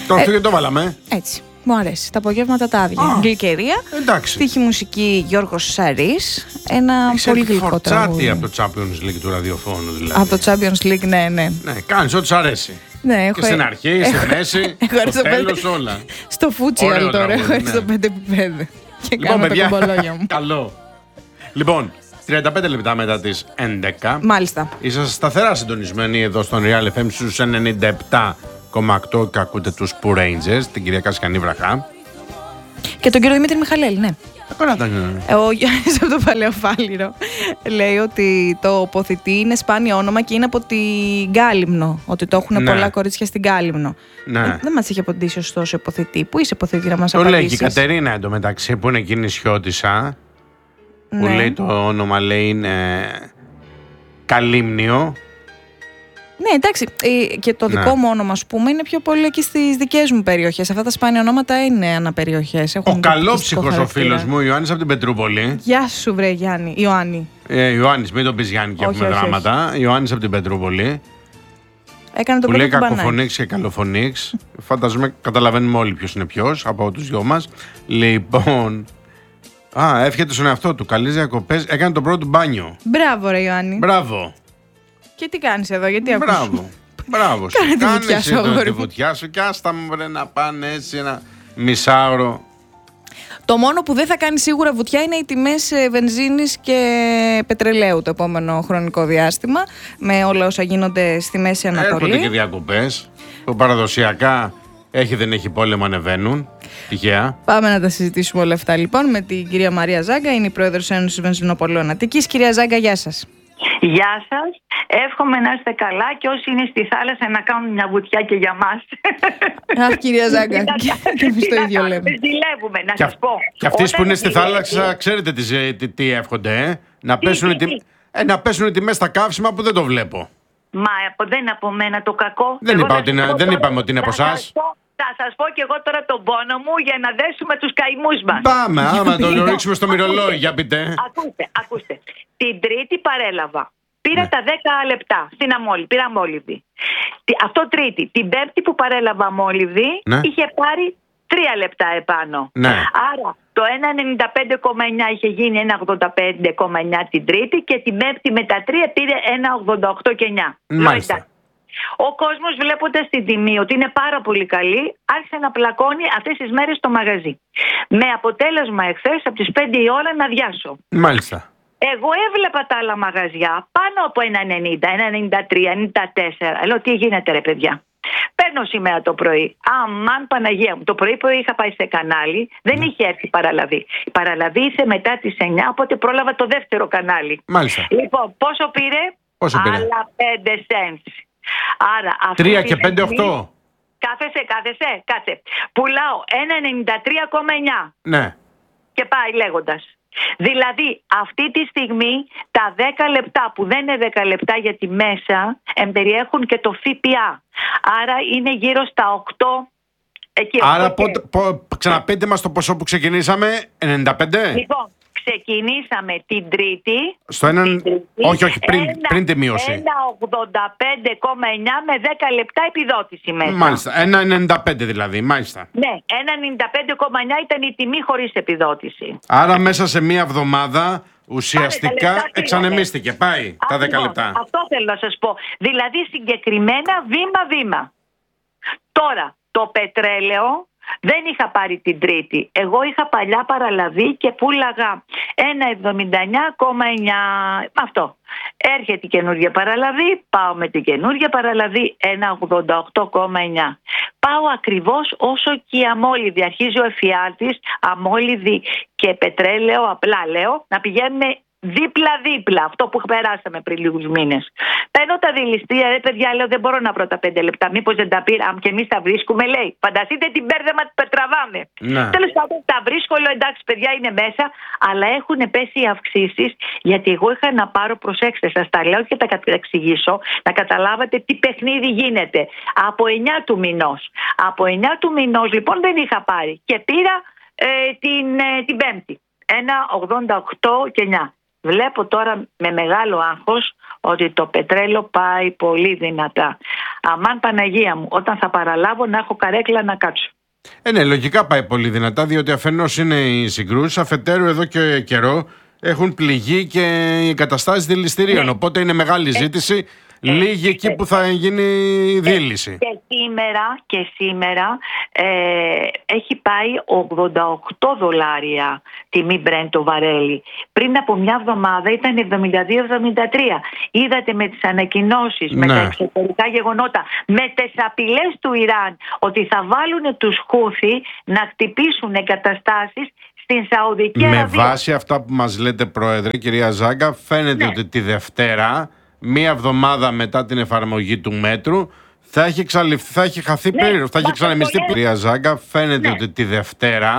Και το βάλαμε. Έτσι. Μου αρέσει. Τα απογεύματα τα άδεια. Γλυκερία. Στίχη μουσική Γιώργος Σαρής. Ένα πολύ γλυκό τραγούδι. Από το Champions League του ραδιοφώνου, δηλαδή. Από το Champions League, ναι. Ναι, κάνεις ό,τι σου αρέσει. Ναι, και στην αρχή, στη μέση, στο τέλος, όλα. Στο φούτσιαλ τώρα, έχω έρθει στο 5x5. Και κάνω τα κουμπολόγια μου. Καλό. Λοιπόν, 35 λεπτά μετά τις 11. Μάλιστα. Είσαστε σταθερά συντονισμένοι εδώ στον Real FM στους 97,8 και ακούτε τους Pooh Rangers, την κυρία Κασικανή Βραχά. Και τον κύριο Δημήτρη Μιχαλέλη, ναι. Ο Γιάννης από το Παλαιοφάλιρο λέει ότι το ποθητή είναι σπάνιο όνομα και είναι από την Κάλυμνο. Ότι το έχουν πολλά κορίτσια στην Κάλυμνο. Ναι. Δεν μας είχε απαντήσει ωστόσο ποθητή. Πού είσαι ποθητή να μας το απαντήσεις? Το λέει και η Κατερίνα εντωμεταξύ που είναι εκείνη νησιώτισσα. Που λέει το όνομα, λέει είναι Καλύμνιο. Ναι, εντάξει. Και το δικό μου όνομα, ας πούμε, είναι πιο πολύ εκεί στις δικές μου περιοχές. Αυτά τα σπάνια ονόματα είναι αναπεριοχές. Ο καλόψυχος ο φίλος μου, Ιωάννης από την Πετρούπολη. Γεια σου, βρε Γιάννη. Ιωάννη. Ιωάννης, μην τον πεις Γιάννη και έχουμε δράματα. Ιωάννης από την Πετρούπολη. Έκανε το που λέει κακοφωνίξ και καλοφωνίξ. Φανταζομαι καταλαβαίνουμε όλοι ποιος είναι ποιος από τους δυο μας. Λοιπόν. Εύχεται στον εαυτό του. Καλές διακοπές. Έκανε το πρώτο του μπάνιο. Μπράβο, ρε Ιωάννη. Μπράβο. Και τι κάνεις εδώ, γιατί ακούς? Μπράβο. Κάνε τη βουτιά σου και άστα μου να πάνε έτσι ένα μισάωρο. Το μόνο που δεν θα κάνει σίγουρα βουτιά είναι οι τιμές βενζίνης και πετρελαίου το επόμενο χρονικό διάστημα, με όλα όσα γίνονται στη Μέση Ανατολή. Έρχονται και διακοπές που παραδοσιακά δεν έχει πόλεμο, ανεβαίνουν. Τυχαία. Πάμε να τα συζητήσουμε όλα αυτά λοιπόν με την κυρία Μαρία Ζάγκα, είναι η πρόεδρος Ένωσης Βενζινοπολών Αττικής. Κυρία Ζάγκα, γεια σας. Γεια σας. Εύχομαι να είστε καλά και όσοι είναι στη θάλασσα να κάνουν μια βουτιά και για μας. Αχ, κυρία Ζάγκα, και εμείς το ίδιο λέμε. Ζηλεύουμε, να σας πω. Και αυτοί που είναι στη θάλασσα, ξέρετε τι εύχονται, να πέσουν οι τιμές στα καύσιμα που δεν το βλέπω. Μα δεν είναι από μένα το κακό. Δεν είπαμε ότι είναι από εσάς. Θα σας πω και εγώ τώρα τον πόνο μου για να δέσουμε τους καημούς μας. Πάμε, άμα το ρίξουμε στο μυρολόι, για πείτε. Ακούστε. Την Τρίτη παρέλαβα. Πήρα τα 10 λεπτά στην πήρα αμόλυβδη. Αυτό Τρίτη. Την Πέμπτη που παρέλαβα αμόλυβδη είχε πάρει 3 λεπτά επάνω. Άρα το 1,95,9 είχε γίνει 1,85,9 την Τρίτη και την Πέμπτη με τα 3 πήρε 1,88,9. Μάλιστα. Ο κόσμος βλέποντας την τιμή ότι είναι πάρα πολύ καλή, άρχισε να πλακώνει αυτές τις μέρες στο μαγαζί. Με αποτέλεσμα εχθές από τις 5 η ώρα να διάσω. Μάλιστα. Εγώ έβλεπα τα άλλα μαγαζιά πάνω από 1,90, 1,93, 1,94. Λέω τι γίνεται ρε παιδιά. Παίρνω σήμερα το πρωί. Αμάν Παναγία μου. Το πρωί που είχα πάει σε κανάλι δεν είχε έρθει παραλαβή. Η παραλαβή ήρθε μετά τις 9, οπότε πρόλαβα το δεύτερο κανάλι. Μάλιστα. Λοιπόν, πόσο πήρε? Άλλα 5 cents. Άρα, 3 και 5,8. Κάτσε. Πουλάω 1,93,9. Ναι. Και πάει λέγοντας. Δηλαδή αυτή τη στιγμή τα 10 λεπτά που δεν είναι 10 λεπτά γιατί μέσα εμπεριέχουν και το ΦΠΑ. Άρα είναι γύρω στα 8. Άρα ξαναπέτε μας το ποσό που ξεκινήσαμε, 95. Λοιπόν, ξεκινήσαμε την Τρίτη. Όχι, πριν τη μείωση. 1,85,9 με 10 λεπτά επιδότηση μέσα. Μάλιστα, 1,95 δηλαδή, μάλιστα. Ναι, 1,95,9 ήταν η τιμή χωρίς επιδότηση. Άρα μέσα σε μία εβδομάδα ουσιαστικά εξανεμίστηκε, πάει τα 10 λεπτά. Αυτό θέλω να σας πω. Δηλαδή συγκεκριμένα βήμα-βήμα. Τώρα, το πετρέλαιο δεν είχα πάρει την Τρίτη. Εγώ είχα παλιά παραλαβή και πούλαγα 1,79,9. Αυτό. Έρχεται η καινούργια παραλαβή, πάω με την καινούργια παραλαβή 1,88,9. Πάω ακριβώς όσο και η αμόλυβη. Αρχίζει ο εφιάλτης, αμόλυβη και πετρέλαιο, απλά λέω, να πηγαίνουν δίπλα-δίπλα, αυτό που περάσαμε πριν λίγους μήνες. Παίρνω τα δηληστήρια, ρε παιδιά, λέω δεν μπορώ να βρω τα 5 λεπτά. Μήπως δεν τα πήρα, και εμείς τα βρίσκουμε, λέει. Φανταστείτε την μπέρδεμα που τραβάμε. Τέλος πάντων, τα βρίσκω, λέω εντάξει, παιδιά είναι μέσα, αλλά έχουν πέσει οι αυξήσεις, γιατί εγώ είχα να πάρω, προσέξτε, σας τα λέω και τα εξηγήσω, να καταλάβατε τι παιχνίδι γίνεται. Από 9 του μηνός. Από 9 του μηνός, λοιπόν, δεν είχα πάρει. Και πήρα την Πέμπτη. 1,88,9. Βλέπω τώρα με μεγάλο άγχος ότι το πετρέλαιο πάει πολύ δυνατά. Αμάν Παναγία μου, όταν θα παραλάβω να έχω καρέκλα να κάτσω. Ναι, λογικά πάει πολύ δυνατά, διότι αφενός είναι οι συγκρούσεις, αφετέρου εδώ και καιρό έχουν πληγεί και οι εγκαταστάσεις δηληστηρίων. Ναι. Οπότε είναι μεγάλη ζήτηση, λίγη εκεί που θα γίνει η δίληση. Και σήμερα έχει πάει $88 τιμή Brent το βαρέλι. Πριν από μια εβδομάδα ήταν 72-73. Είδατε με τις ανακοινώσεις, με τα εξωτερικά γεγονότα, με τις απειλές του Ιράν ότι θα βάλουν τους Χούθι να χτυπήσουν εγκαταστάσεις στην Σαουδική Αραβία. Με βάση αυτά που μας λέτε, Πρόεδρε, κυρία Ζάγκα, φαίνεται ότι τη Δευτέρα, μία εβδομάδα μετά την εφαρμογή του μέτρου, θα έχει χαθεί περίοδο, θα έχει ξαναμιστεί. Κυρία Ζάγκα, φαίνεται ότι τη Δευτέρα,